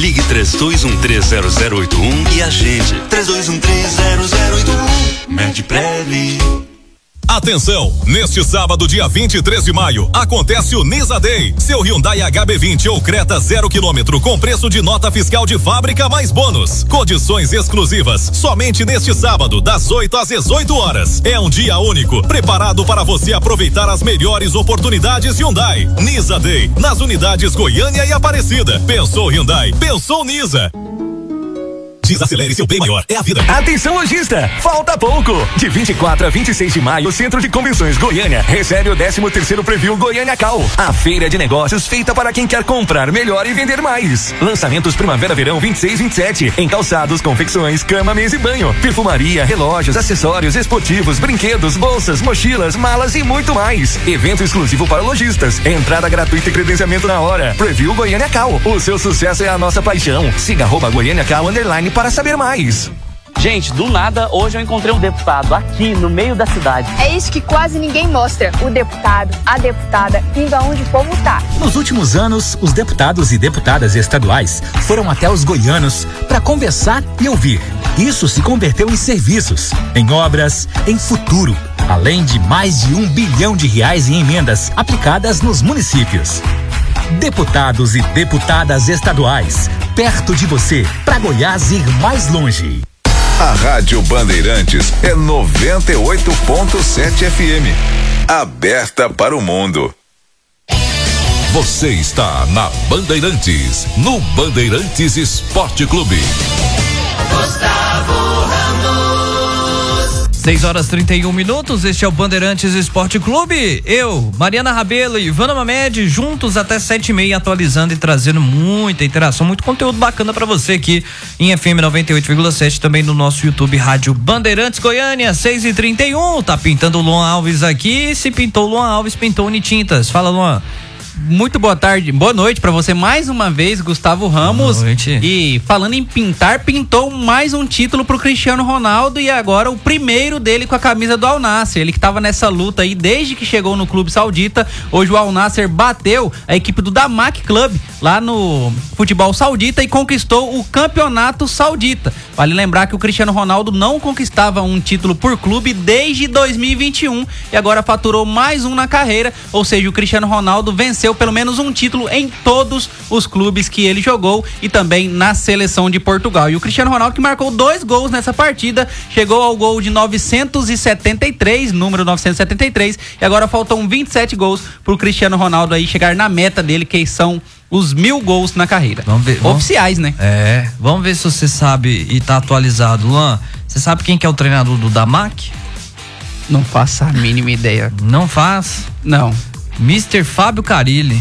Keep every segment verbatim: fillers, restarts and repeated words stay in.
Ligue três dois um três zero zero oito um e agende. três dois um três zero zero oito um. Medprev. Atenção, neste sábado, dia vinte e três de maio, acontece o Nisa Day. Seu Hyundai H B vinte ou Creta zero quilômetro com preço de nota fiscal de fábrica mais bônus. Condições exclusivas, somente neste sábado, das oito às dezoito horas. É um dia único, preparado para você aproveitar as melhores oportunidades Hyundai. Nisa Day, nas unidades Goiânia e Aparecida. Pensou Hyundai, pensou Nisa. Desacelere seu bem maior, é a vida. Atenção, lojista, falta pouco. De vinte e quatro a vinte e seis de maio, o Centro de Convenções Goiânia recebe o décimo terceiro Preview Goiânia Cal. A feira de negócios feita para quem quer comprar melhor e vender mais. Lançamentos Primavera-Verão vinte e seis e vinte e sete, em calçados, confecções, cama, mesa e banho, perfumaria, relógios, acessórios esportivos, brinquedos, bolsas, mochilas, malas e muito mais. Evento exclusivo para lojistas. Entrada gratuita e credenciamento na hora. Preview Goiânia Cal. O seu sucesso é a nossa paixão. Siga arroba Goiânia Cal underline para saber mais. Gente, do nada, hoje eu encontrei um deputado aqui no meio da cidade. É isso que quase ninguém mostra. O deputado, a deputada, indo aonde o povo tá. Nos últimos anos, os deputados e deputadas estaduais foram até os goianos para conversar e ouvir. Isso se converteu em serviços, em obras, em futuro, além de mais de um bilhão de reais em emendas aplicadas nos municípios. Deputados e deputadas estaduais, perto de você, para Goiás ir mais longe. A Rádio Bandeirantes é noventa e oito ponto sete F M, aberta para o mundo. Você está na Bandeirantes, no Bandeirantes Esporte Clube. Gustavo Ramos. seis horas e trinta e um minutos, este é o Bandeirantes Esporte Clube. Eu, Mariana Rabelo e Ivana Mamed, juntos até sete e meia, atualizando e trazendo muita interação, muito conteúdo bacana pra você aqui em F M noventa e oito vírgula sete, também no nosso YouTube Rádio Bandeirantes Goiânia. Seis e trinta e um, tá pintando o Luan Alves aqui. Se pintou o Luan Alves, pintou Unitintas. Fala, Luan. Muito boa tarde, boa noite pra você mais uma vez, Gustavo Ramos. Boa noite. E falando em pintar, pintou mais um título pro Cristiano Ronaldo e agora o primeiro dele com a camisa do Al Nassr. Ele que tava nessa luta aí desde que chegou no clube saudita. Hoje o Al Nassr bateu a equipe do Damac Club lá no futebol saudita e conquistou o campeonato saudita. Vale lembrar que o Cristiano Ronaldo não conquistava um título por clube desde dois mil e vinte e um e agora faturou mais um na carreira, ou seja, o Cristiano Ronaldo venceu pelo menos um título em todos os clubes que ele jogou e também na seleção de Portugal. E o Cristiano Ronaldo, que marcou dois gols nessa partida, chegou ao gol de novecentos e setenta e três, número novecentos e setenta e três, e agora faltam vinte e sete gols pro Cristiano Ronaldo aí chegar na meta dele, que são os mil gols na carreira. Vamos ver, vamos, oficiais, né? É, vamos ver se você sabe e tá atualizado. Luan, você sabe quem que é o treinador do Damac? Não faço a mínima ideia. Não faz? Não. mister Fábio Carilli.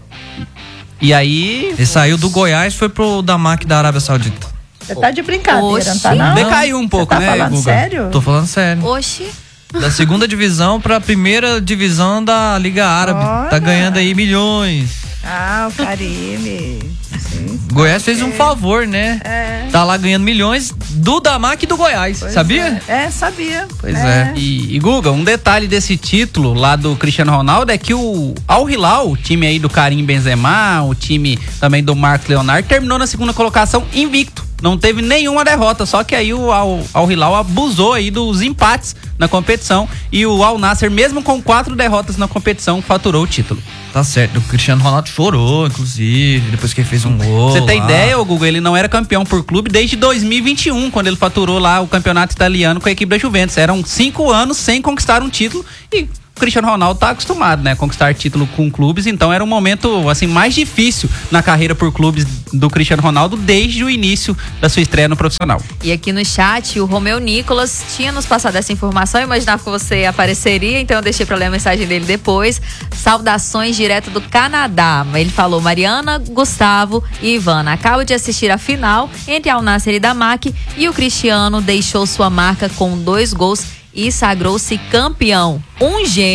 E aí? Ele saiu do Goiás e foi pro Damac da Arábia Saudita. Você tá de brincadeira, Oxi. não tá não? Decaiu um pouco, tá né, falando Guga? sério? Tô falando sério. Oxi. Da segunda divisão pra primeira divisão da Liga Árabe. Olha. Tá ganhando aí milhões. Ah, o Carilli. Sim, Goiás fez um favor, né? É. Tá lá ganhando milhões do Damac e do Goiás, Pois sabia? É. é, sabia. Pois é. E, e Guga, um detalhe desse título lá do Cristiano Ronaldo é que o Al Hilal, o time aí do Karim Benzema, o time também do Marcos Leonard, terminou na segunda colocação invicto. Não teve nenhuma derrota, só que aí o Al, Al Hilal abusou aí dos empates na competição e o Al Nassr, mesmo com quatro derrotas na competição, faturou o título. Tá certo, o Cristiano Ronaldo chorou, inclusive, depois que ele fez um gol. Você tem lá. ideia, ô Guga, ele não era campeão por clube desde dois mil e vinte e um, quando ele faturou lá o campeonato italiano com a equipe da Juventus. Eram cinco anos sem conquistar um título e o Cristiano Ronaldo tá acostumado, né, a conquistar título com clubes, então era um momento, assim, mais difícil na carreira por clubes do Cristiano Ronaldo desde o início da sua estreia no profissional. E aqui no chat, o Romeu Nicolas tinha nos passado essa informação, eu imaginava que você apareceria, então eu deixei pra ler a mensagem dele depois. Saudações direto do Canadá. Ele falou: Mariana, Gustavo e Ivana, acabo de assistir a final entre Al Nassr e Damac e o Cristiano deixou sua marca com dois gols e sagrou-se campeão. Um gênio,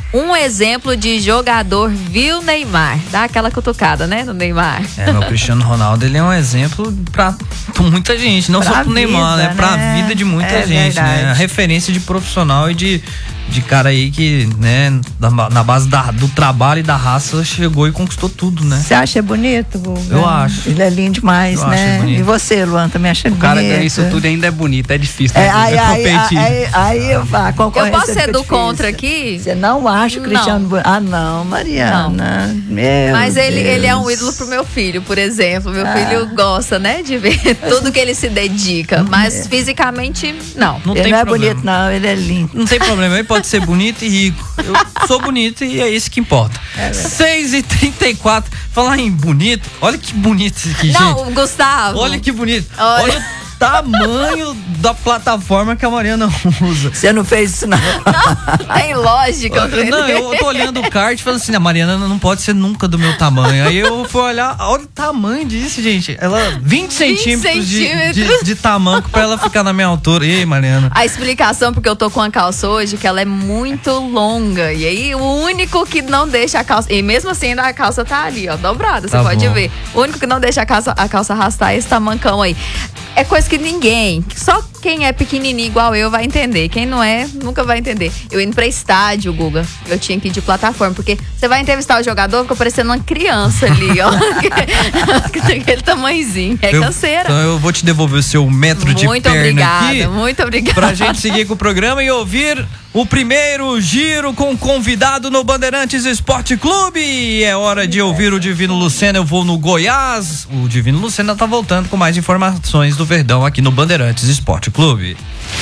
um exemplo de jogador, viu, Neymar? Dá aquela cutucada, né, no Neymar. É, o Cristiano Ronaldo, ele é um exemplo pra, pra muita gente, não pra só pro vida, Neymar, né? Pra né? vida de muita é gente, verdade. né? A referência de profissional e de, de cara aí que, né, na, na base da, do trabalho e da raça, chegou e conquistou tudo, né? Você acha bonito, Guga? Eu acho. Ele é lindo demais, Eu né? acho bonito. E você, Luan, também acha bonito? O cara ganha isso tudo e ainda é bonito, é difícil. É, né? aí, É aí, competir. aí, aí eu, a Eu concorrência posso ser fica do difícil. contra aqui? Você não acha o Cristiano Não. bonito? Ah, não, Mariana. Meu Mas ele, Deus. ele é um ídolo pro meu filho, por exemplo. Meu Ah. filho gosta, né, de ver tudo que ele se dedica. Mas fisicamente, não. Não Ele tem não é problema. bonito, não, ele é lindo. Não tem problema, ele pode ser bonito e rico. Eu sou bonito e é isso que importa. É seis e trinta e quatro. Falar em bonito, olha que bonito isso aqui, Não, gente. Gustavo. Olha que bonito. Olha. Olha o tamanho da plataforma que a Mariana usa. Você não fez isso, não. Não tem lógica. Não, eu tô olhando o card e falando assim, a Mariana não pode ser nunca do meu tamanho. Aí eu fui olhar, olha o tamanho disso, gente. Ela, vinte centímetros de, centímetros. de, de tamanco pra ela ficar na minha altura. Ei, Mariana. A explicação, porque eu tô com a calça hoje, que ela é muito longa. E aí, o único que não deixa a calça. E mesmo assim, a calça tá ali, ó, dobrada. Você Tá pode bom. ver. O único que não deixa a calça, a calça arrastar é esse tamancão aí. É coisa que ninguém, só quem é pequenininho igual eu vai entender. Quem não é, nunca vai entender. Eu indo pra estádio, Guga, eu tinha que ir de plataforma, porque você vai entrevistar o jogador, fica parecendo uma criança ali, ó. Que tem aquele tamanhozinho. É Eu- canseira. Então eu vou te devolver o seu metro de Muito perna obrigada, aqui. muito obrigada. Pra gente seguir com o programa e ouvir o primeiro giro com convidado no Bandeirantes Esporte Clube. E é hora de ouvir o Divino Lucena. Eu vou no Goiás. O Divino Lucena tá voltando com mais informações do Verdão aqui no Bandeirantes Esporte Clube.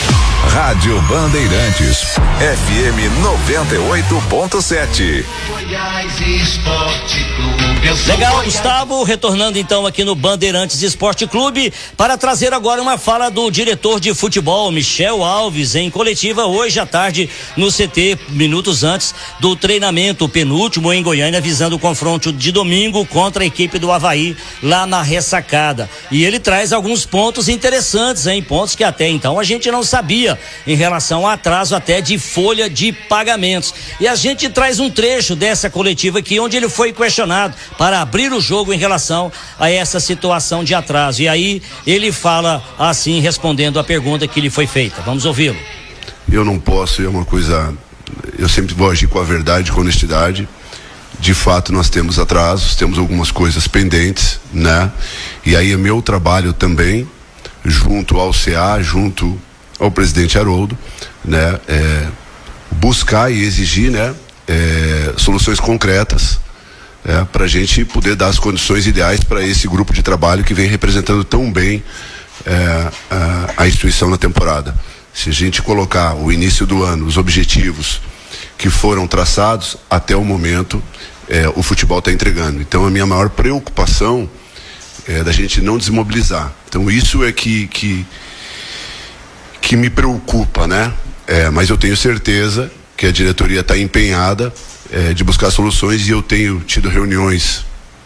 Rádio Bandeirantes, F M noventa e oito ponto sete. Goiás Esporte Clube. Eu sou Legal, Goiás. Gustavo, retornando então aqui no Bandeirantes Esporte Clube para trazer agora uma fala do diretor de futebol, Michel Alves, em coletiva hoje à tarde no C T, minutos antes do treinamento penúltimo em Goiânia, visando o confronto de domingo contra a equipe do Avaí lá na Ressacada. E ele traz alguns pontos interessantes, hein? Pontos que até então a gente não sabia em relação ao atraso até de folha de pagamentos. E a gente traz um trecho dessa coletiva aqui, onde ele foi questionado para abrir o jogo em relação a essa situação de atraso. E aí ele fala assim, respondendo a pergunta que lhe foi feita. Vamos ouvi-lo. Eu não posso, é uma coisa, eu sempre vou agir com a verdade, com honestidade. De fato, nós temos atrasos, temos algumas coisas pendentes, né? E aí é meu trabalho também, junto ao C A, junto ao presidente Haroldo, né? É, buscar e exigir, né? É, soluções concretas, é, para a gente poder dar as condições ideais para esse grupo de trabalho que vem representando tão bem é, a, a instituição na temporada. Se a gente colocar o início do ano, os objetivos que foram traçados, até o momento é, o futebol está entregando. Então a minha maior preocupação é da gente não desmobilizar. Então isso é que que, que me preocupa, né? É, mas eu tenho certeza que a diretoria está empenhada é, de buscar soluções, e eu tenho tido reuniões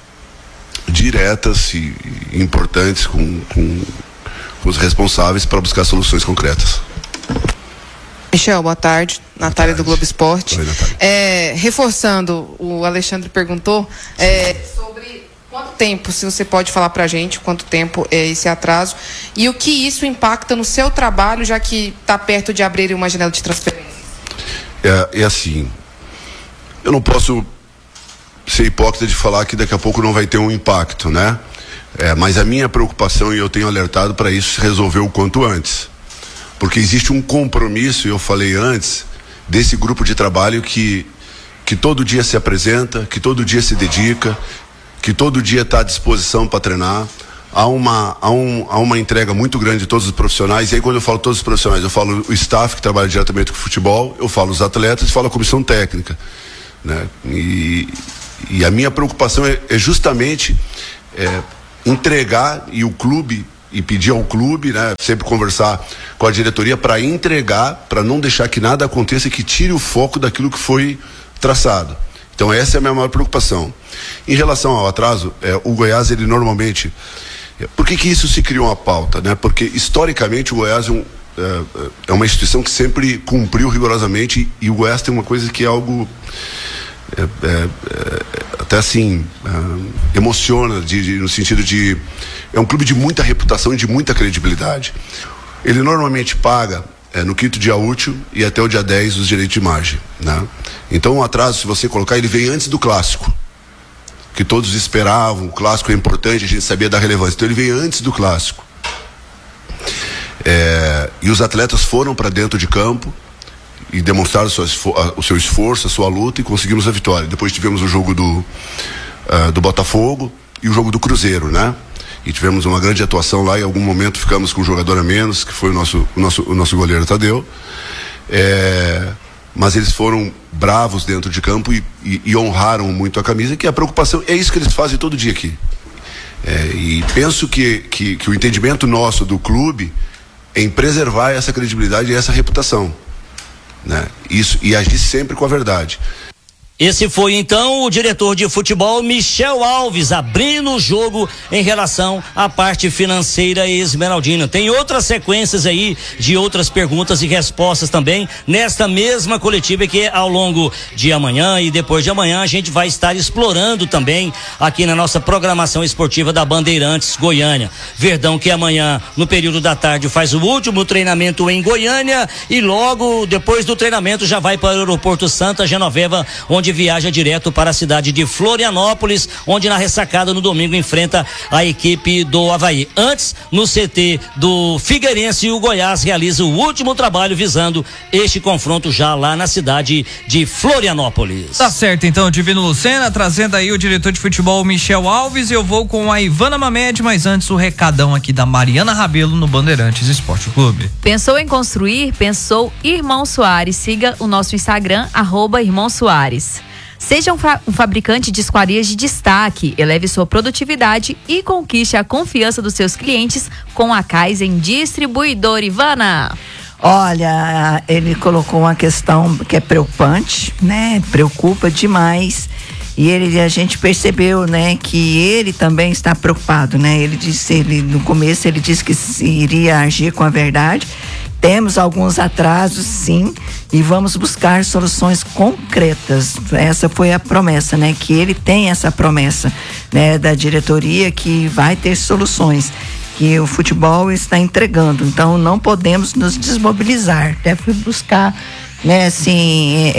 diretas e, e importantes com, com, com os responsáveis para buscar soluções concretas. Michel, boa tarde. Natália do Globo Esporte. Oi, Natália. É, reforçando, o Alexandre perguntou é, sobre quanto tempo, se você pode falar pra gente, quanto tempo é esse atraso e o que isso impacta no seu trabalho, já que está perto de abrir uma janela de transferência. É, é assim, eu não posso ser hipócrita de falar que daqui a pouco não vai ter um impacto, né? É, mas a minha preocupação, e eu tenho alertado para isso, se resolver o quanto antes. Porque existe um compromisso, eu falei antes, desse grupo de trabalho que, que todo dia se apresenta, que todo dia se dedica, que todo dia está à disposição para treinar. Há uma, há, um, há uma entrega muito grande de todos os profissionais. E aí, quando eu falo todos os profissionais, eu falo o staff que trabalha diretamente com o futebol, eu falo os atletas e falo a comissão técnica, né? E, e a minha preocupação é, é justamente é, entregar, e o clube, e pedir ao clube, né, sempre conversar com a diretoria para entregar, para não deixar que nada aconteça que tire o foco daquilo que foi traçado. Então essa é a minha maior preocupação. Em relação ao atraso, é, o Goiás, ele normalmente... É, por que que isso se criou uma pauta, né? Porque historicamente o Goiás é um, é, é uma instituição que sempre cumpriu rigorosamente, e o Goiás tem uma coisa que é algo é, é, é, até assim é, emociona de, de, no sentido de é um clube de muita reputação e de muita credibilidade. Ele normalmente paga é, no quinto dia útil e até o dia dez os direitos de imagem, né? Então o atraso, se você colocar, ele vem antes do clássico, que todos esperavam. O clássico é importante, a gente sabia da relevância, então ele veio antes do clássico. É, e os atletas foram para dentro de campo e demonstraram sua, o seu esforço, a sua luta, e conseguimos a vitória. Depois tivemos o jogo do, uh, do Botafogo e o jogo do Cruzeiro, né? E tivemos uma grande atuação lá. Em algum momento ficamos com um jogador a menos, que foi o nosso, o nosso, o nosso goleiro Tadeu. É, mas eles foram bravos dentro de campo e, e, e honraram muito a camisa, que a preocupação é isso que eles fazem todo dia aqui. É, e penso que, que, que o entendimento nosso do clube em preservar essa credibilidade e essa reputação, né? Isso, e agir sempre com a verdade. Esse foi então o diretor de futebol Michel Alves abrindo o jogo em relação à parte financeira esmeraldina. Tem outras sequências aí de outras perguntas e respostas também nesta mesma coletiva, que ao longo de amanhã e depois de amanhã a gente vai estar explorando também aqui na nossa programação esportiva da Bandeirantes Goiânia. Verdão que amanhã no período da tarde faz o último treinamento em Goiânia e logo depois do treinamento já vai para o aeroporto Santa Genoveva, onde viaja direto para a cidade de Florianópolis, onde na ressacada no domingo enfrenta a equipe do Avaí. Antes, no C T do Figueirense, o Goiás realiza o último trabalho visando este confronto já lá na cidade de Florianópolis. Tá certo, então, Divino Lucena, trazendo aí o diretor de futebol Michel Alves. Eu vou com a Ivana Mamed, mas antes o recadão aqui da Mariana Rabelo no Bandeirantes Esporte Clube. Pensou em construir? Pensou Irmão Soares. Siga o nosso Instagram, arroba Irmão Soares. Seja um, fa- um fabricante de esquadrias de destaque, eleve sua produtividade e conquiste a confiança dos seus clientes com a Kaizen Distribuidor. Ivana. Olha, ele colocou uma questão que é preocupante, né? Preocupa demais. E ele, a gente percebeu, né, que ele também está preocupado, né? Ele disse, ele, no começo ele disse que iria agir com a verdade. Temos alguns atrasos, sim, e vamos buscar soluções concretas. Essa foi a promessa, né? Que ele tem essa promessa, né? Da diretoria, que vai ter soluções, que o futebol está entregando. Então, não podemos nos desmobilizar. Deve buscar, né? Assim,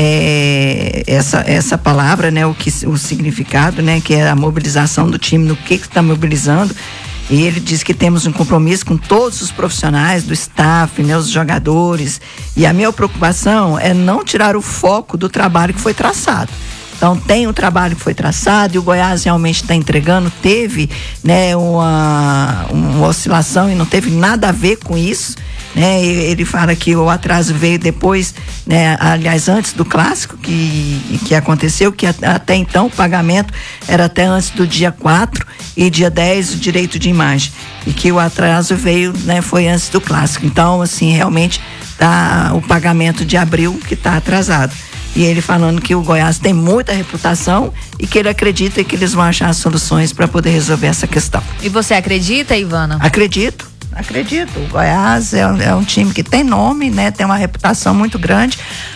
é, essa essa palavra, né? O que o significado, né? Que é a mobilização do time, no que que está mobilizando. E ele diz que temos um compromisso com todos os profissionais do staff, né, os jogadores. E a minha preocupação é não tirar o foco do trabalho que foi traçado. Então tem o trabalho que foi traçado e o Goiás realmente está entregando. Teve, né, uma, uma oscilação e não teve nada a ver com isso, né? Ele fala que o atraso veio depois, né, aliás, antes do clássico que, que aconteceu, que até então o pagamento era até antes do dia quatro e dia dez o direito de imagem, e que o atraso veio, né, foi antes do clássico. Então, assim, realmente tá o pagamento de abril que está atrasado. E ele falando que o Goiás tem muita reputação e que ele acredita que eles vão achar soluções para poder resolver essa questão. E você acredita, Ivana? Acredito. Acredito, o Goiás é um, é um time que tem nome, né? Tem uma reputação muito grande.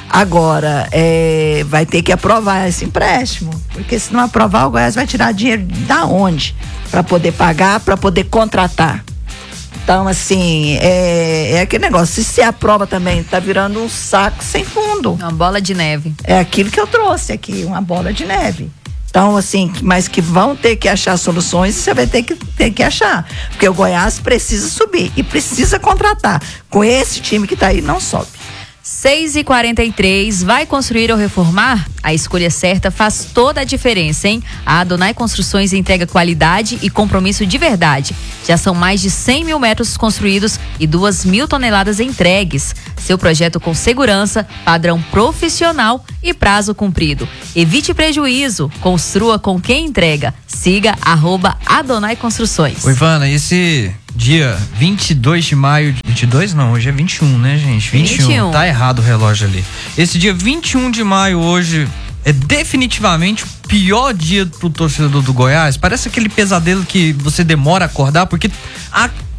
Agora, é, vai ter que aprovar esse empréstimo, porque se não aprovar, o Goiás vai tirar dinheiro da onde? Para poder pagar, para poder contratar. Então, assim, é, é aquele negócio, se se aprova também, tá virando um saco sem fundo. Uma bola de neve. É aquilo que eu trouxe aqui, uma bola de neve. Então, assim, mas que vão ter que achar soluções, você vai ter que, ter que achar. Porque o Goiás precisa subir e precisa contratar. Com esse time que tá aí, não sobe. seis e quarenta e três, vai construir ou reformar? A escolha certa faz toda a diferença, hein? A Adonai Construções entrega qualidade e compromisso de verdade. Já são mais de cem mil metros construídos e duas mil toneladas entregues. Seu projeto com segurança, padrão profissional e prazo cumprido. Evite prejuízo, construa com quem entrega. Siga arroba Adonai Construções. Oi, Ivana, esse dia vinte e dois de maio, vinte e dois não, hoje é vinte e um, né, gente? vinte e um, vinte e um. Tá errado o relógio ali. Esse dia vinte e um de maio hoje é definitivamente o pior dia pro torcedor do Goiás. Parece aquele pesadelo que você demora a acordar, porque a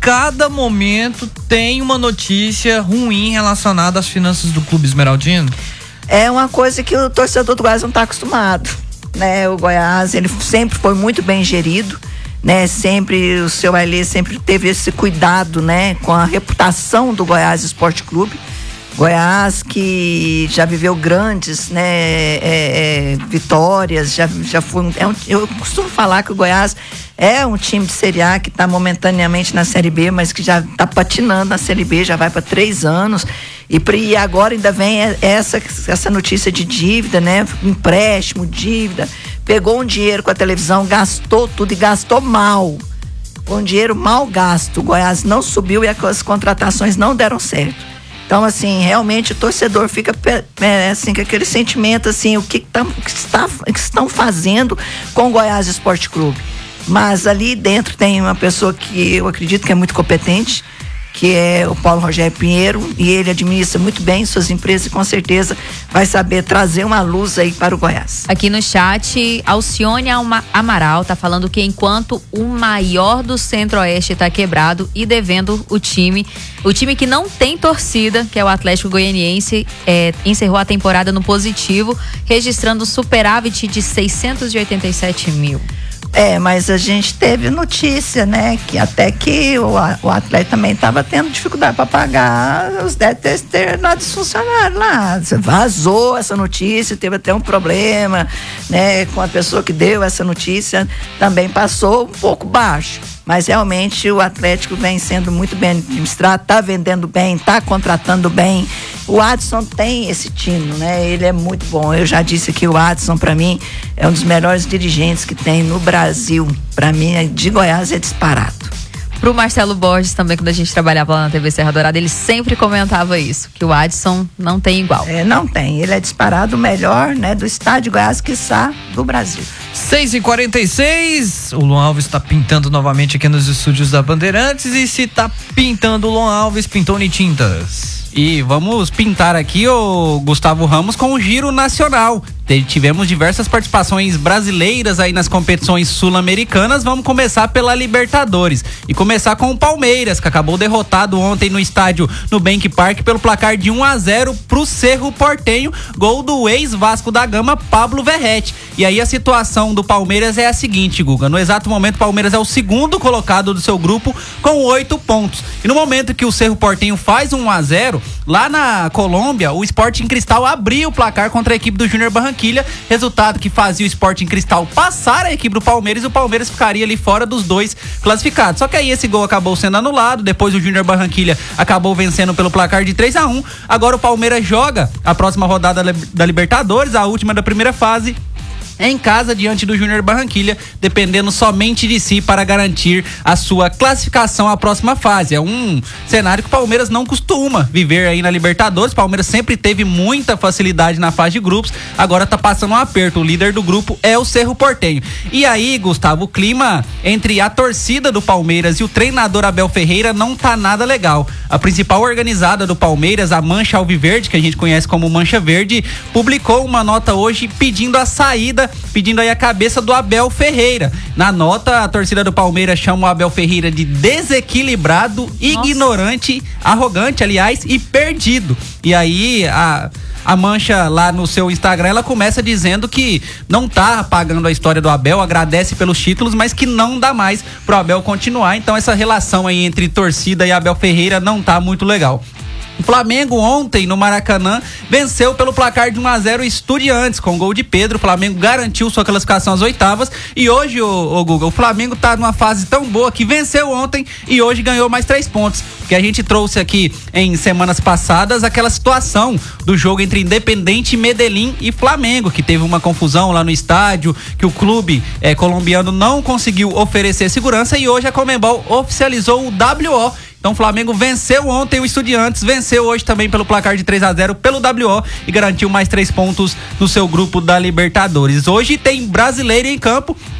cada momento tem uma notícia ruim relacionada às finanças do Clube Esmeraldino? É uma coisa que o torcedor do Goiás não está acostumado, né? O Goiás, ele sempre foi muito bem gerido, né? Sempre, o seu Ailê sempre teve esse cuidado, né? Com a reputação do Goiás Esporte Clube. Goiás que já viveu grandes, né, é, é, vitórias, já, já foi, é um, eu costumo falar que o Goiás é um time de Série A que está momentaneamente na Série B, mas que já está patinando na Série B, já vai para três anos, e, e agora ainda vem essa, essa notícia de dívida, né, empréstimo, dívida, pegou um dinheiro com a televisão, gastou tudo e gastou mal, um dinheiro mal gasto. O Goiás não subiu e as contratações não deram certo. Então, assim, realmente o torcedor fica é, assim, com aquele sentimento, assim, o que, tá, que, está, que estão fazendo com o Goiás Esporte Clube. Mas ali dentro tem uma pessoa que eu acredito que é muito competente, que é o Paulo Rogério Pinheiro, e ele administra muito bem suas empresas e com certeza vai saber trazer uma luz aí para o Goiás. Aqui no chat, Alcione Amaral tá falando que enquanto o maior do Centro-Oeste tá quebrado e devendo o time, o time que não tem torcida, que é o Atlético Goianiense, é, encerrou a temporada no positivo, registrando superávit de seiscentos e oitenta e sete mil. É, mas a gente teve notícia, né, que até que o, o atleta também estava tendo dificuldade para pagar os débitos dos funcionários lá. Vazou essa notícia, teve até um problema, né, com a pessoa que deu essa notícia, também passou um pouco baixo. Mas realmente o Atlético vem sendo muito bem administrado, tá vendendo bem, tá contratando bem. O Adson tem esse tino, né? Ele é muito bom. Eu já disse que o Adson, para mim, é um dos melhores dirigentes que tem no Brasil. Para mim, de Goiás é disparado. Pro Marcelo Borges também, quando a gente trabalhava lá na T V Serra Dourada, ele sempre comentava isso, que o Adson não tem igual. É, não tem. Ele é disparado o melhor, né, do estado de Goiás, quiçá do Brasil. seis e quarenta e seis, o Luan Alves está pintando novamente aqui nos estúdios da Bandeirantes, e se tá pintando o Luan Alves, pintou Unitintas. E vamos pintar aqui o Gustavo Ramos com o Giro Nacional. Tivemos diversas participações brasileiras aí nas competições sul-americanas. Vamos começar pela Libertadores e começar com o Palmeiras, que acabou derrotado ontem no estádio Nubank Park pelo placar de um a zero pro Cerro Porteño, gol do ex-Vasco da Gama, Pablo Verrete. E aí a situação do Palmeiras é a seguinte, Guga, no exato momento o Palmeiras é o segundo colocado do seu grupo com oito pontos. E no momento que o Cerro Porteño faz um a zero, lá na Colômbia, o Sporting Cristal abriu o placar contra a equipe do Júnior Barranquilla, resultado que fazia o Sporting Cristal passar a equipe do Palmeiras e o Palmeiras ficaria ali fora dos dois classificados. Só que aí esse gol acabou sendo anulado, depois o Júnior Barranquilla acabou vencendo pelo placar de três a um. Agora o Palmeiras joga a próxima rodada da Libertadores, a última da primeira fase, em casa diante do Júnior Barranquilla, dependendo somente de si para garantir a sua classificação à próxima fase. É um cenário que o Palmeiras não costuma viver aí na Libertadores. O Palmeiras sempre teve muita facilidade na fase de grupos, agora tá passando um aperto. O líder do grupo é o Cerro Porteño. E aí, Gustavo, o clima entre a torcida do Palmeiras e o treinador Abel Ferreira não tá nada legal. A principal organizada do Palmeiras, a Mancha Alviverde, que a gente conhece como Mancha Verde, publicou uma nota hoje pedindo a saída, pedindo aí a cabeça do Abel Ferreira. Na nota, a torcida do Palmeiras chama o Abel Ferreira de desequilibrado, Nossa. ignorante, arrogante, aliás, e perdido. E aí, a... A Mancha lá no seu Instagram, ela começa dizendo que não tá apagando a história do Abel, agradece pelos títulos, mas que não dá mais pro Abel continuar. Então essa relação aí entre torcida e Abel Ferreira não tá muito legal. O Flamengo ontem no Maracanã venceu pelo placar de um a zero Estudiantes com gol de Pedro. O Flamengo garantiu sua classificação às oitavas e hoje, o, o Guga, o Flamengo tá numa fase tão boa que venceu ontem e hoje ganhou mais três pontos. Porque a gente trouxe aqui em semanas passadas aquela situação do jogo entre Independente, Medellín e Flamengo, que teve uma confusão lá no estádio, que o clube é, colombiano não conseguiu oferecer segurança e hoje a Conmebol oficializou o W O. Então o Flamengo venceu ontem o Estudiantes, venceu hoje também pelo placar de três a zero pelo W O e garantiu mais três pontos no seu grupo da Libertadores. Hoje tem brasileiro em campo.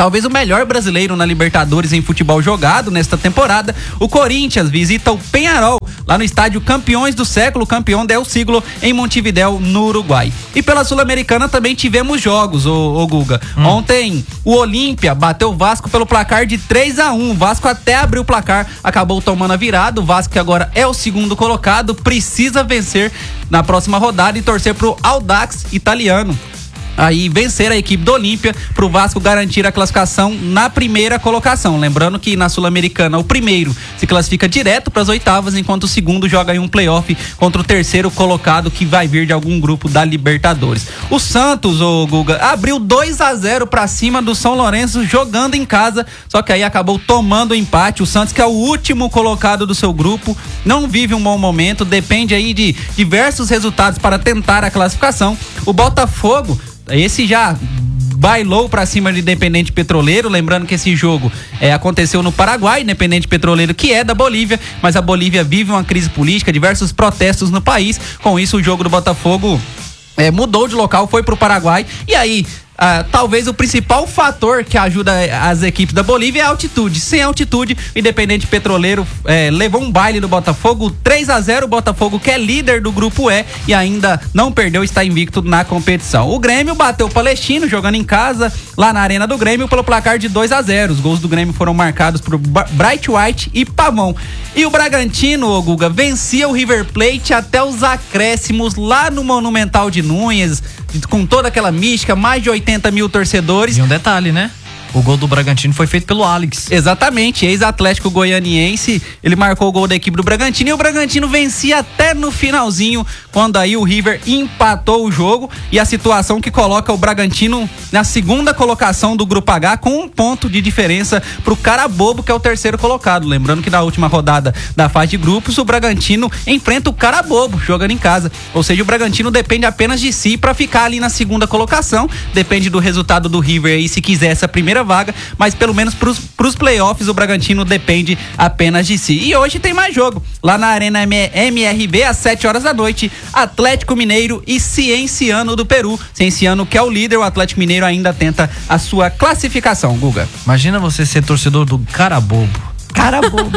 talvez o melhor brasileiro na Libertadores em futebol jogado nesta temporada, o Corinthians visita o Peñarol, lá no estádio Campeões do Século, campeão del siglo, em Montevidéu, no Uruguai. E pela Sul-Americana também tivemos jogos, ô, ô Guga. Hum. Ontem, o Olímpia bateu o Vasco pelo placar de três a um. O Vasco até abriu o placar, acabou tomando a virada. O Vasco, que agora é o segundo colocado, precisa vencer na próxima rodada e torcer pro Audax italiano aí vencer a equipe do Olímpia pro Vasco garantir a classificação na primeira colocação. Lembrando que na Sul-Americana o primeiro se classifica direto para as oitavas, enquanto o segundo joga em um playoff contra o terceiro colocado que vai vir de algum grupo da Libertadores. O Santos, ô Guga, abriu dois a zero para cima do São Lourenço jogando em casa, só que aí acabou tomando o empate. O Santos, que é o último colocado do seu grupo, não vive um bom momento, depende aí de diversos resultados para tentar a classificação. O Botafogo, esse já bailou pra cima de Independente Petroleiro, lembrando que esse jogo é, aconteceu no Paraguai, Independente Petroleiro que é da Bolívia, mas a Bolívia vive uma crise política, diversos protestos no país. Com isso, o jogo do Botafogo é, mudou de local, foi pro Paraguai, e aí Uh, talvez o principal fator que ajuda as equipes da Bolívia é a altitude. Sem altitude, o Independente Petroleiro eh, levou um baile do Botafogo, três a zero. O Botafogo, que é líder do grupo E e ainda não perdeu, está invicto na competição. O Grêmio bateu o Palestino jogando em casa, lá na Arena do Grêmio, pelo placar de dois a zero. Os gols do Grêmio foram marcados por Bright White e Pavão. E o Bragantino, ô Guga, vencia o River Plate até os acréscimos lá no Monumental de Núñez, com toda aquela mística, mais de oitenta mil torcedores. E um detalhe, né? O gol do Bragantino foi feito pelo Alex. Exatamente, ex-atlético goianiense, ele marcou o gol da equipe do Bragantino e o Bragantino vencia até no finalzinho, quando aí o River empatou o jogo, e a situação que coloca o Bragantino na segunda colocação do Grupo H, com um ponto de diferença pro Carabobo, que é o terceiro colocado. Lembrando que na última rodada da fase de grupos, o Bragantino enfrenta o Carabobo, jogando em casa. Ou seja, o Bragantino depende apenas de si para ficar ali na segunda colocação, depende do resultado do River aí, se quiser essa primeira vaga, mas pelo menos pros, pros playoffs o Bragantino depende apenas de si. E hoje tem mais jogo, lá na Arena M R B, às sete horas da noite, Atlético Mineiro e Cienciano do Peru. Cienciano, que é o líder, o Atlético Mineiro ainda tenta a sua classificação, Guga. Imagina você ser torcedor do Carabobo. Carabobo.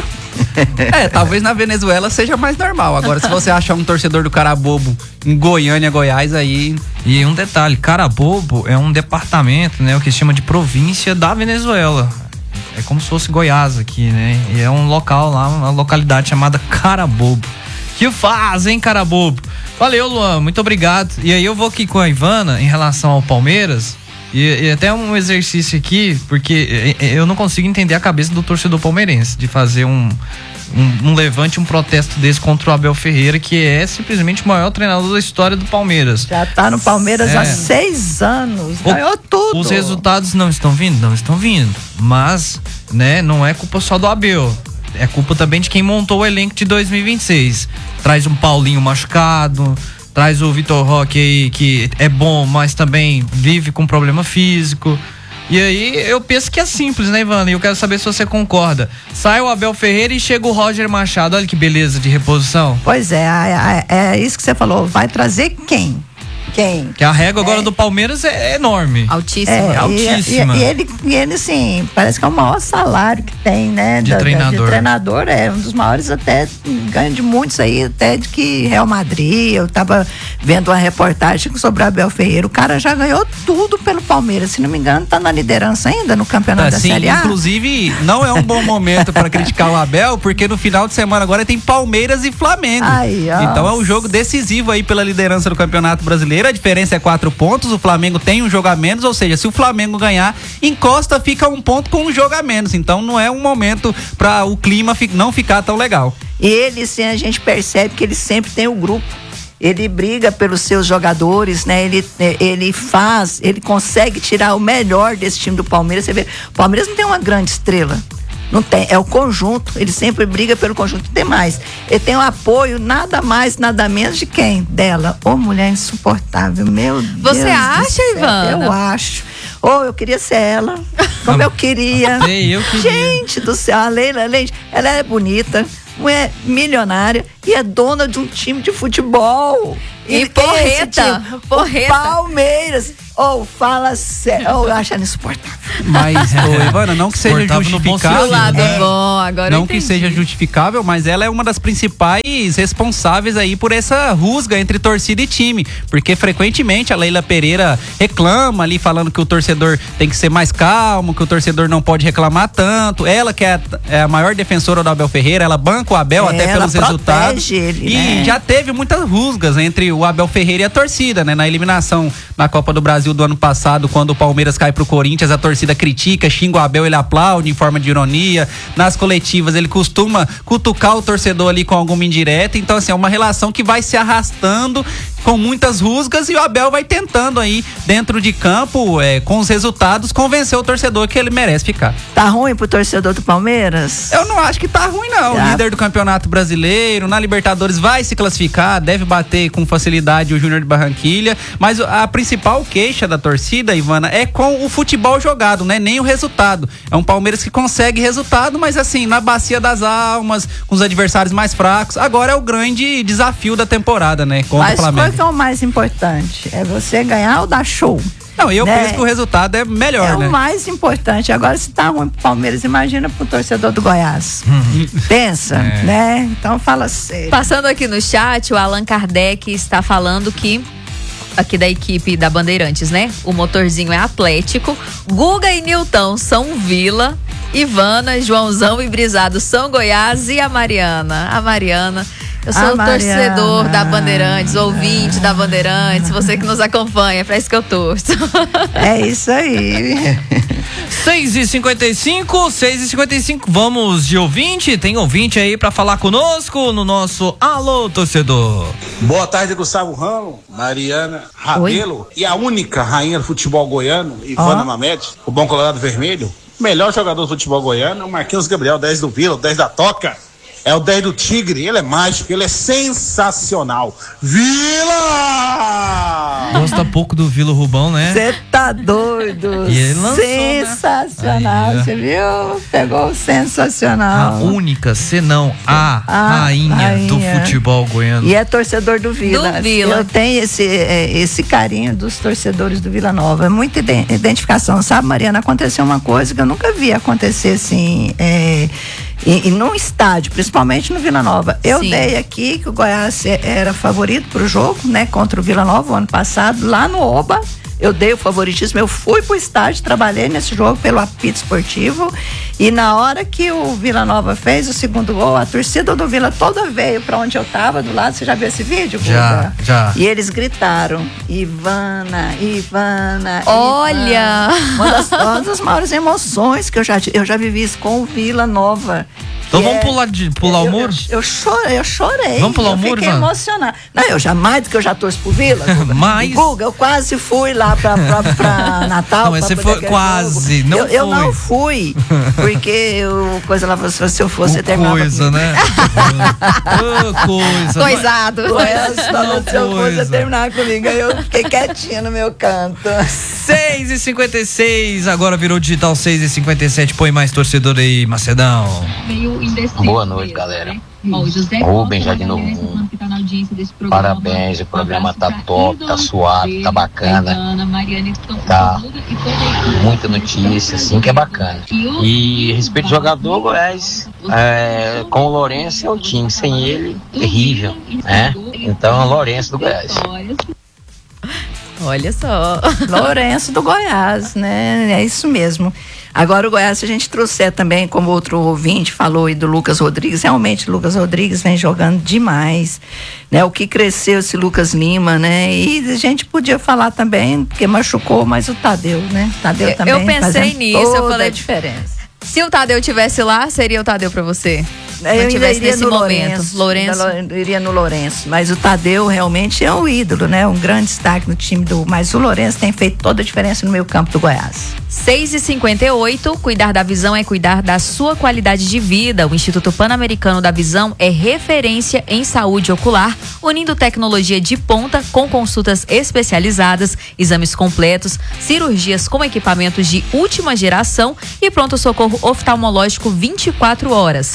É, talvez na Venezuela seja mais normal. Agora, se você achar um torcedor do Carabobo em Goiânia, Goiás, aí... E um detalhe, Carabobo é um departamento, né, o que se chama de província da Venezuela. É como se fosse Goiás aqui, né? E é um local lá, uma localidade chamada Carabobo. Que faz, hein, Carabobo? Valeu, Luan, muito obrigado. E aí eu vou aqui com a Ivana em relação ao Palmeiras. E, e até um exercício aqui, porque eu não consigo entender a cabeça do torcedor palmeirense de fazer um, um, um levante, um protesto desse contra o Abel Ferreira, que é simplesmente o maior treinador da história do Palmeiras. Já tá no Palmeiras é. há seis anos, o, ganhou tudo. Os resultados não estão vindo? Não estão vindo. Mas, né, não é culpa só do Abel. É culpa também de quem montou o elenco de dois mil e vinte e seis. Traz um Paulinho machucado, traz o Vitor Roque aí, que é bom, mas também vive com problema físico. E aí eu penso que é simples, né, Ivana? E eu quero saber se você concorda. Sai o Abel Ferreira e chega o Roger Machado. Olha que beleza de reposição. Pois é, é, é isso que você falou. Vai trazer quem? Quem? Que a régua agora é. do Palmeiras é enorme. Altíssima. É, Altíssima. E, e, e, ele, e ele, assim, parece que é o maior salário que tem, né? De da, treinador. De treinador, é um dos maiores, até ganha de muitos aí, até de que Real Madrid. Eu tava vendo uma reportagem sobre o Abel Ferreira. O cara já ganhou tudo pelo Palmeiras. Se não me engano, tá na liderança ainda no campeonato assim, da Série A. Inclusive, não é um bom momento para criticar o Abel, porque no final de semana agora tem Palmeiras e Flamengo. Ai, então é um jogo decisivo aí pela liderança do Campeonato Brasileiro. A diferença é quatro pontos, o Flamengo tem um jogo a menos, ou seja, se o Flamengo ganhar, encosta, fica um ponto com um jogo a menos. Então não é um momento para o clima fi- não ficar tão legal. E ele, sim, a gente percebe que ele sempre tem o grupo. Ele briga pelos seus jogadores, né? Ele, ele faz, ele consegue tirar o melhor desse time do Palmeiras. Você vê, o Palmeiras não tem uma grande estrela. Não tem, é o conjunto, ele sempre briga pelo conjunto. Tem mais, ele tem o apoio, nada mais, nada menos de quem? Dela. Ô, mulher insuportável, meu Deus. Você acha, Ivana? Eu acho. Ô, oh, eu queria ser ela, como eu queria. Ei, eu queria. Gente do céu, a Leila, a Leila, ela é bonita, é milionária e é dona de um time de futebol. E porreta, porreta. O Palmeiras. Ou fala sério, ou acha insuportável. Mas, ô, Ivana, não que seja justificável. lado é. bom, agora não eu que seja justificável, mas ela é uma das principais responsáveis aí por essa rusga entre torcida e time. Porque frequentemente a Leila Pereira reclama ali, falando que o torcedor tem que ser mais calmo, que o torcedor não pode reclamar tanto. Ela que é a, é a maior defensora do Abel Ferreira, ela banca o Abel É, até ela pelos resultados. ele, e né? já teve muitas rusgas entre o Abel Ferreira e a torcida, né? Na eliminação na Copa do Brasil do ano passado, quando o Palmeiras cai pro Corinthians, a torcida critica, xinga o Abel, ele aplaude em forma de ironia. Nas coletivas ele costuma cutucar o torcedor ali com alguma indireta. Então, assim, é uma relação que vai se arrastando com muitas rusgas, e o Abel vai tentando aí, dentro de campo, é, com os resultados, convencer o torcedor que ele merece ficar. Tá ruim pro torcedor do Palmeiras? Eu não acho que tá ruim, não. Tá. Líder do Campeonato Brasileiro, na Libertadores vai se classificar, deve bater com facilidade o Júnior de Barranquilha, mas a principal queixa da torcida, Ivana, é com o futebol jogado, né? Nem o resultado. É um Palmeiras que consegue resultado, mas assim, na bacia das almas, com os adversários mais fracos. Agora é o grande desafio da temporada, né? Contra Mas o Flamengo. qual que é o mais importante? É você ganhar ou dar show? Não, eu né? penso que o resultado é melhor, é né? É o mais importante. Agora, se tá ruim pro Palmeiras, imagina pro torcedor do Goiás. Pensa, É. né? Então fala sério. Passando aqui no chat, o Allan Kardec está falando que aqui da equipe da Bandeirantes, né? O motorzinho é Atlético, Guga e Nilton são Vila, Ivana, Joãozão e Brisado são Goiás, e a Mariana. A Mariana. Eu sou A o Mariana. torcedor da Bandeirantes, ouvinte da Bandeirantes, você que nos acompanha, é pra isso que eu torço. É isso aí. seis e cinquenta e cinco, seis e cinquenta e cinco, vamos de ouvinte, tem ouvinte aí pra falar conosco no nosso Alô Torcedor. Boa tarde, Gustavo Ramos, Mariana Rabelo e a única rainha do futebol goiano, Ivana Ó. Mamed, o Bom Colorado Vermelho. O melhor jogador do futebol goiano é o Marquinhos Gabriel, dez do Vila, o dez da Toca. É o dez do Tigre, ele é mágico, ele é sensacional. Vila! Gosta pouco do Vila Rubão, né? Você tá doido. E ele lançou, sensacional, né? você viu? Pegou o sensacional. A única, se não a, A rainha, rainha. do futebol goiano. E é torcedor do Vila. Do Vila. Eu tenho esse, é, esse carinho dos torcedores do Vila Nova. É muita iden- identificação. Sabe, Mariana, aconteceu uma coisa que eu nunca vi acontecer assim. É, e, e num estádio, principalmente no Vila Nova. Eu Sim. dei aqui que o Goiás era favorito pro jogo, né? Contra o Vila Nova o ano passado, lá no Oba. Eu dei o favoritismo, eu fui pro estádio, trabalhei nesse jogo pelo apito esportivo, e na hora que o Vila Nova fez o segundo gol, a torcida do Vila toda veio pra onde eu tava, do lado. Você já viu esse vídeo, Já, Guga? já. E eles gritaram, Ivana, Ivana, Olha! Ivana. Uma das, uma das maiores emoções que eu já, eu já vivi isso com o Vila Nova. Então Que vamos é- pular, de, pular o eu, muro? Eu, eu chorei, eu chorei. Vamos pular eu o muro, fiquei Ivana? emocionada. Não, eu jamais, do que eu já torço pro Vila. Guga. Mas- Guga, eu quase fui lá pra, pra, pra Natal. Não, mas pra você poder foi aquele quase, jogo. não eu, eu foi. não fui, porque eu, coisa lá, se eu fosse, O você terminava coisa, comigo. né? Ô, coisa. Coisado. Goiás falou, se eu fosse, coisa. você terminava comigo. Aí eu fiquei quietinha no meu canto. seis e cinquenta e seis, agora virou digital seis e cinquenta e sete, põe mais torcedor aí, Macedão. Boa noite, galera. Rubem, já de Novo Mundo. Parabéns, o programa tá top, tá suave, tá bacana. Tá muita notícia, assim que é bacana. E a respeito do jogador, Goiás, é, com o Lourenço é um time, sem ele, terrível, né? Então, o Lourenço do Goiás. Olha só. Lourenço do Goiás, né? É isso mesmo. Agora o Goiás, se a gente trouxer também, como outro ouvinte falou, e do Lucas Rodrigues, realmente o Lucas Rodrigues vem jogando demais, né? O que cresceu esse Lucas Lima, né? E a gente podia falar também, porque machucou, mas o Tadeu, né? Tadeu Eu- também eu pensei fazendo nisso, eu toda falei- a diferença. Se o Tadeu tivesse lá, seria o Tadeu pra você? Eu Não ainda tivesse iria nesse no momento. Lourenço. Lourenço. Ainda lo- iria no Lourenço. Mas o Tadeu realmente é um ídolo, né? Um grande destaque no time do. Mas o Lourenço tem feito toda a diferença no meio campo do Goiás. seis e cinquenta e oito, cuidar da visão é cuidar da sua qualidade de vida. O Instituto Pan-Americano da Visão é referência em saúde ocular, unindo tecnologia de ponta com consultas especializadas, exames completos, cirurgias com equipamentos de última geração e pronto-socorro oftalmológico vinte e quatro horas. Estrutura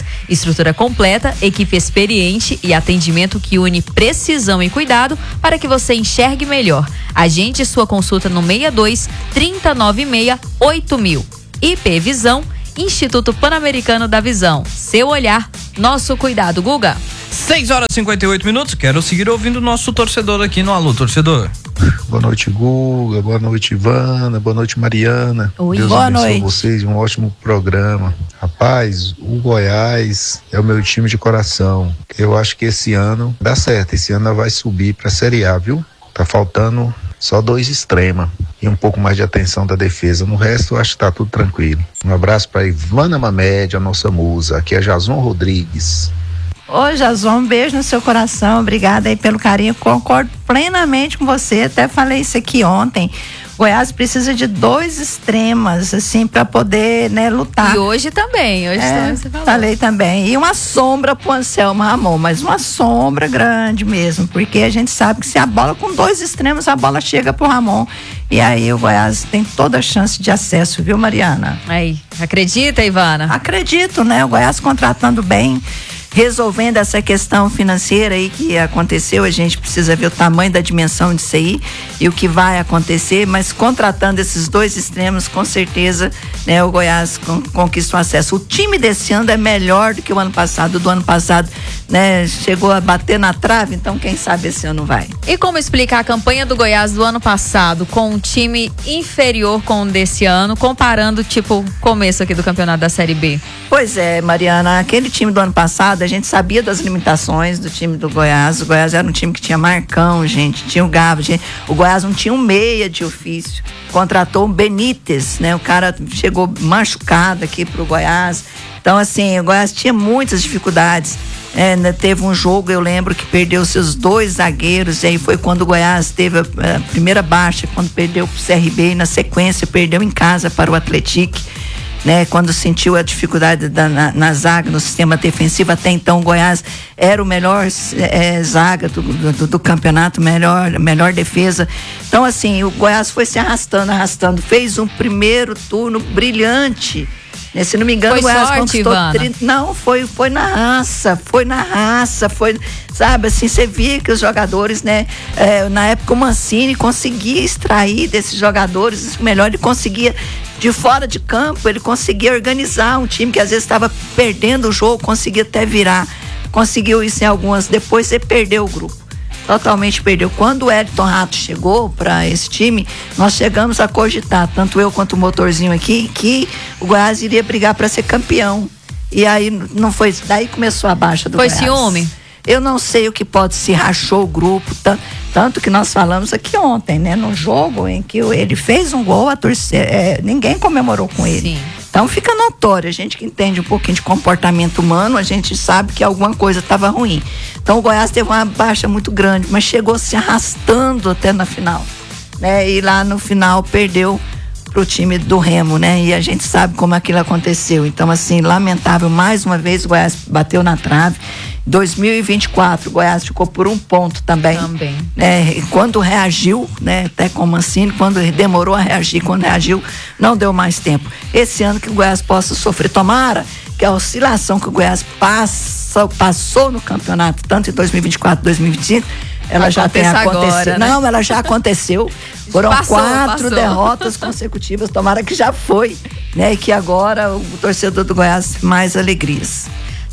estrutura completa, equipe experiente e atendimento que une precisão e cuidado para que você enxergue melhor. Agende sua consulta no seis dois, três nove seis, oito mil. I P Visão, Instituto Pan-Americano da Visão. Seu olhar, nosso cuidado. Guga. seis horas e cinquenta e oito minutos. Quero seguir ouvindo o nosso torcedor aqui no Alô Torcedor. Boa noite, Guga. Boa noite, Ivana. Boa noite, Mariana. Oi. Deus Boa abençoe noite. vocês. Um ótimo programa. Rapaz, o Goiás é o meu time de coração. Eu acho que esse ano dá certo. Esse ano vai subir pra Série A, viu? Tá faltando só dois extrema e um pouco mais de atenção da defesa. No resto, eu acho que tá tudo tranquilo. Um abraço pra Ivana Mamed, a nossa musa. Aqui é Jason Rodrigues. Ô, Jason, um beijo no seu coração, obrigada aí pelo carinho, concordo plenamente com você, até falei isso aqui ontem. Goiás precisa de dois extremas, assim, para poder, né, lutar. E hoje também, hoje É, também você falou. falei também. E uma sombra pro Anselmo Ramon, mas uma sombra grande mesmo, porque a gente sabe que se a bola com dois extremos, a bola chega pro Ramon. E aí o Goiás tem toda a chance de acesso, viu, Mariana? Aí, acredita, Ivana? Acredito, né? O Goiás contratando bem, resolvendo essa questão financeira aí que aconteceu, a gente precisa ver o tamanho da dimensão disso aí e o que vai acontecer, mas contratando esses dois extremos, com certeza, né, o Goiás con- conquistou acesso. O time desse ano é melhor do que o ano passado, do ano passado, né, chegou a bater na trave, então quem sabe esse ano vai. E como explicar a campanha do Goiás do ano passado com um time inferior com o desse ano, comparando, tipo, o começo aqui do campeonato da Série B? Pois é, Mariana, aquele time do ano passado, a gente sabia das limitações do time do Goiás. O Goiás era um time que tinha Marcão, gente, tinha o Gabo, gente. O Goiás não tinha um meia de ofício. Contratou o Benítez, né? O cara chegou machucado aqui pro Goiás. Então, assim, o Goiás tinha muitas dificuldades. É, né, teve um jogo, eu lembro, que perdeu seus dois zagueiros, e aí foi quando o Goiás teve a, a primeira baixa, quando perdeu pro C R B, e na sequência perdeu em casa para o Atlético, né, quando sentiu a dificuldade da, na, na zaga, no sistema defensivo. Até então o Goiás era o melhor é, zaga do, do, do campeonato, melhor, melhor defesa. Então, assim, o Goiás foi se arrastando, arrastando, fez um primeiro turno brilhante. Né? Se não me engano, Foi o Goiás sorte, conquistou Ivana? trinta. Não, foi, foi na raça, foi na raça, foi, sabe, assim, você via que os jogadores, né, é, na época o Mancini conseguia extrair desses jogadores o melhor, ele conseguia, de fora de campo, ele conseguia organizar um time que às vezes estava perdendo o jogo, conseguia até virar, conseguiu isso em algumas, depois você perdeu o grupo. Totalmente perdeu. Quando o Elton Rato chegou para esse time, nós chegamos a cogitar, tanto eu quanto o motorzinho aqui, que o Goiás iria brigar para ser campeão. E aí não foi, daí começou a baixa do Foi Goiás. ciúme? Eu não sei o que pode, se rachou o grupo, tanto, tanto que nós falamos aqui ontem, né? No jogo em que ele fez um gol, a torcida, é, ninguém comemorou com ele. Sim. Então fica notório, a gente que entende um pouquinho de comportamento humano, a gente sabe que alguma coisa estava ruim. Então o Goiás teve uma baixa muito grande, mas chegou se arrastando até na final, né? E lá no final perdeu pro time do Remo, né? E a gente sabe como aquilo aconteceu. Então, assim, lamentável, mais uma vez o Goiás bateu na trave. dois mil e vinte e quatro, o Goiás ficou por um ponto também. Também. Né? E quando reagiu, né? Até com o Mancini, quando demorou a reagir, quando reagiu, não deu mais tempo. Esse ano que o Goiás possa sofrer, tomara que a oscilação que o Goiás passa, passou no campeonato, tanto em dois mil e vinte e quatro, dois mil e vinte e cinco, ela já tem Aconteça acontecido. agora, né? Não, ela já aconteceu. Foram Passou, quatro passou. derrotas consecutivas, tomara que já foi, né? E que agora o torcedor do Goiás mais alegrias.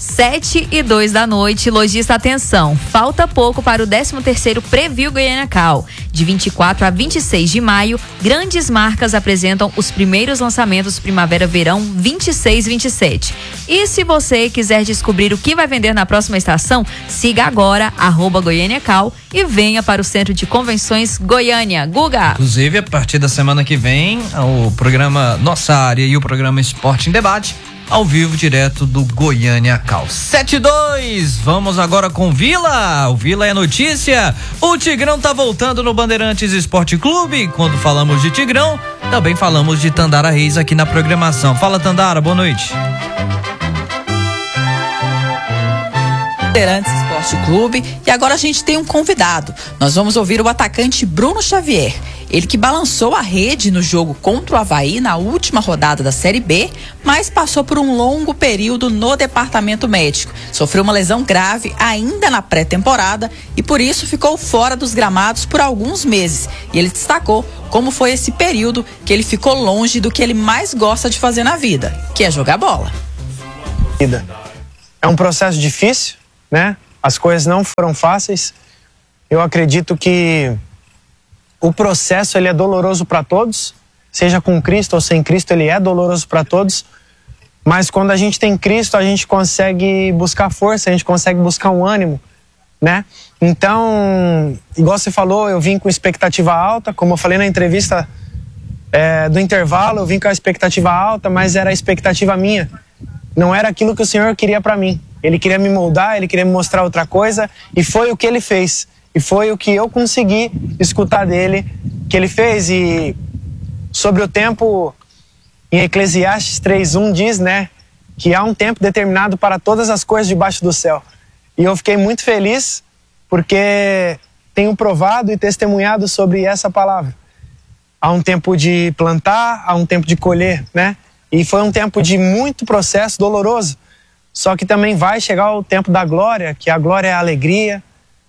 Sete e dois da noite, lojista, atenção, falta pouco para o décimo terceiro Preview Goiânia Cal. De vinte e quatro a vinte e seis de maio, grandes marcas apresentam os primeiros lançamentos Primavera-Verão vinte e seis vinte e sete. E se você quiser descobrir o que vai vender na próxima estação, siga agora, arroba Goiânia Cal, e venha para o Centro de Convenções Goiânia. Guga! Inclusive, a partir da semana que vem, o programa Nossa Área e o programa Esporte em Debate, ao vivo, direto do Goiânia Cal. sete e dois, vamos agora com Vila. O Vila é notícia. O Tigrão tá voltando no Bandeirantes Esporte Clube. Quando falamos de Tigrão, também falamos de Tandara Reis aqui na programação. Fala, Tandara, boa noite. Bandeirantes Esporte Clube, e agora a gente tem um convidado. Nós vamos ouvir o atacante Bruno Xavier. Ele que balançou a rede no jogo contra o Avaí na última rodada da Série B, mas passou por um longo período no departamento médico. Sofreu uma lesão grave ainda na pré-temporada e por isso ficou fora dos gramados por alguns meses. E ele destacou como foi esse período que ele ficou longe do que ele mais gosta de fazer na vida, que é jogar bola. É um processo difícil, né? As coisas não foram fáceis. Eu acredito que o processo ele é doloroso para todos, seja com Cristo ou sem Cristo, ele é doloroso para todos. Mas quando a gente tem Cristo, a gente consegue buscar força, a gente consegue buscar um ânimo, né? Então, igual você falou, eu vim com expectativa alta, como eu falei na entrevista é, do intervalo, eu vim com a expectativa alta, mas era a expectativa minha. Não era aquilo que o Senhor queria para mim. Ele queria me moldar, ele queria me mostrar outra coisa, e foi o que ele fez. E foi o que eu consegui escutar dele, que ele fez. E sobre o tempo, em Eclesiastes três um diz, né, que há um tempo determinado para todas as coisas debaixo do céu. E eu fiquei muito feliz, porque tenho provado e testemunhado sobre essa palavra. Há um tempo de plantar, há um tempo de colher, né? E foi um tempo de muito processo doloroso. Só que também vai chegar o tempo da glória, que a glória é a alegria.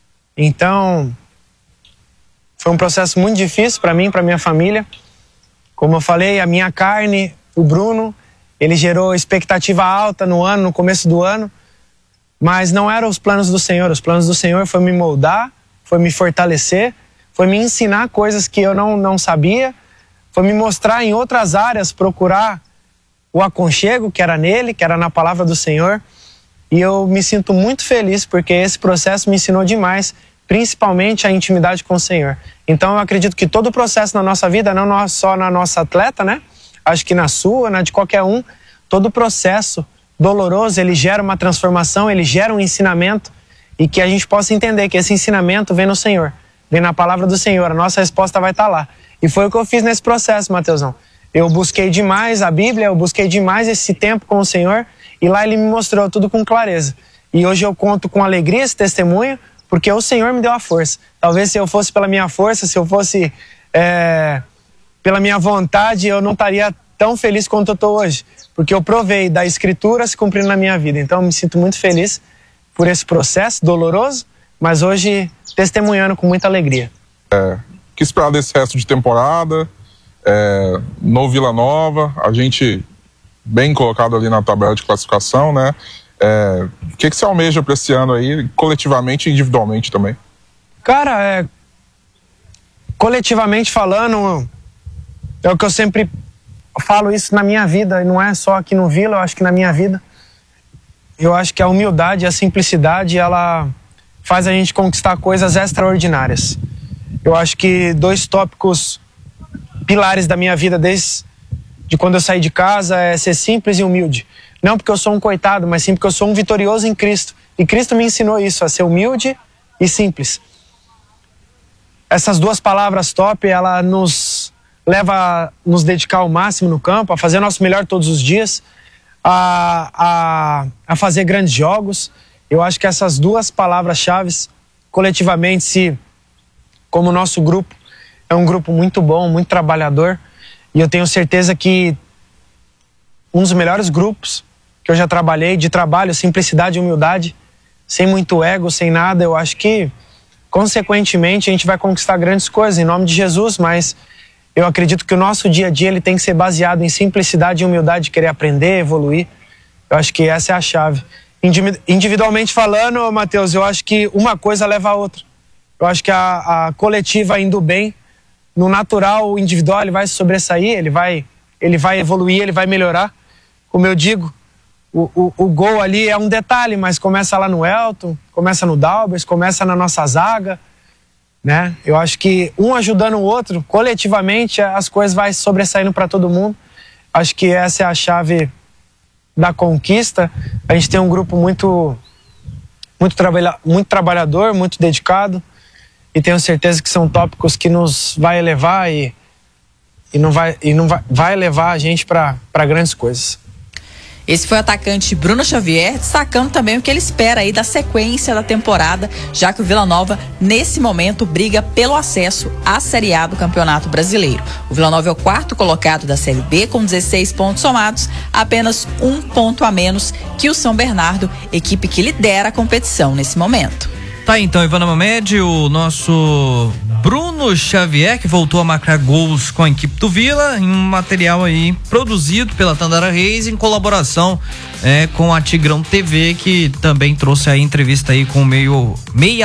Então, foi um processo muito difícil para mim, para minha família. Como eu falei, a minha carne, o Bruno, ele gerou expectativa alta no ano, no começo do ano. Mas não eram os planos do Senhor. Os planos do Senhor foi me moldar, foi me fortalecer, foi me ensinar coisas que eu não, não sabia, foi me mostrar em outras áreas, procurar o aconchego que era nele, que era na palavra do Senhor. E eu me sinto muito feliz porque esse processo me ensinou demais, principalmente a intimidade com o Senhor. Então eu acredito que todo o processo na nossa vida, não só na nossa atleta, né? Acho que na sua, na de qualquer um, todo o processo doloroso, ele gera uma transformação, ele gera um ensinamento, e que a gente possa entender que esse ensinamento vem no Senhor, vem na palavra do Senhor, a nossa resposta vai estar lá. E foi o que eu fiz nesse processo, Mateusão. Eu busquei demais a Bíblia, eu busquei demais esse tempo com o Senhor, e lá ele me mostrou tudo com clareza. E hoje eu conto com alegria esse testemunho, porque o Senhor me deu a força. Talvez se eu fosse pela minha força, se eu fosse é, pela minha vontade, eu não estaria tão feliz quanto eu estou hoje. Porque eu provei da Escritura se cumprindo na minha vida. Então eu me sinto muito feliz por esse processo doloroso, mas hoje testemunhando com muita alegria. É, o que esperar desse resto de temporada? É, no Vila Nova, a gente bem colocado ali na tabela de classificação, né? É, o que, que você almeja para esse ano aí, coletivamente e individualmente também? Cara, é, coletivamente falando, é o que eu sempre falo isso na minha vida, e não é só aqui no Vila, eu acho que na minha vida. Eu acho que a humildade e a simplicidade, ela faz a gente conquistar coisas extraordinárias. Eu acho que dois tópicos pilares da minha vida desde de quando eu saí de casa é ser simples e humilde. Não porque eu sou um coitado, mas sim porque eu sou um vitorioso em Cristo. E Cristo me ensinou isso, a ser humilde e simples. Essas duas palavras top, ela nos leva a nos dedicar ao máximo no campo, a fazer o nosso melhor todos os dias, a, a, a fazer grandes jogos. Eu acho que essas duas palavras-chave, coletivamente, se como o nosso grupo é um grupo muito bom, muito trabalhador, e eu tenho certeza que um dos melhores grupos que eu já trabalhei, de trabalho, simplicidade e humildade, sem muito ego, sem nada, eu acho que, consequentemente, a gente vai conquistar grandes coisas em nome de Jesus, mas eu acredito que o nosso dia a dia ele tem que ser baseado em simplicidade e humildade, de querer aprender, evoluir. Eu acho que essa é a chave. Individualmente falando, Matheus, eu acho que uma coisa leva a outra. Eu acho que a, a coletiva indo bem, no natural, o individual ele vai se sobressair, ele vai, ele vai evoluir, ele vai melhorar. Como eu digo, o, o, o gol ali é um detalhe, mas começa lá no Elton, começa no Dalbers, começa na nossa zaga, né? Eu acho que um ajudando o outro, coletivamente, as coisas vão sobressaindo para todo mundo. Acho que essa é a chave da conquista. A gente tem um grupo muito, muito, trabalha, muito trabalhador, muito dedicado. E tenho certeza que são tópicos que nos vai elevar e, e não vai, e não vai, vai levar a gente para grandes coisas. Esse foi o atacante Bruno Xavier, destacando também o que ele espera aí da sequência da temporada, já que o Vila Nova, nesse momento, briga pelo acesso à Série A do Campeonato Brasileiro. O Vila Nova é o quarto colocado da Série B, com dezesseis pontos somados, apenas um ponto a menos que o São Bernardo, equipe que lidera a competição nesse momento. Tá, então, Ivana Mamed, o nosso Bruno Xavier, que voltou a marcar gols com a equipe do Vila, em um material aí produzido pela Tandara Reis, em colaboração é, com a Tigrão T V, que também trouxe a entrevista aí com o meio meia